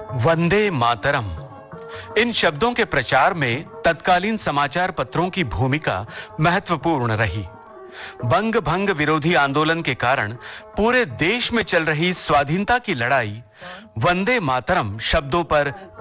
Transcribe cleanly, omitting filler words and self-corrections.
वंदे मातरम। इन शब्दों के प्रचार में तत्कालीन समाचार पत्रों की भूमिका महत्वपूर्ण रही। बंग भंग विरोधी आंदोलन के कारण पूरे देश में चल रही स्वाधीनता की लड़ाई वंदे मातरम शब्दों पर